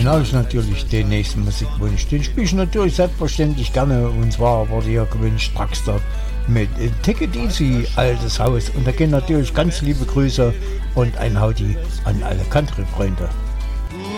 habe ich natürlich den nächsten Musikwunsch. Den spiele ich natürlich selbstverständlich gerne. Und zwar wurde hier gewünscht Draxler mit Take It Easy, Altes Haus. Und da gehen natürlich ganz liebe Grüße und ein Howdy an alle Country-Freunde.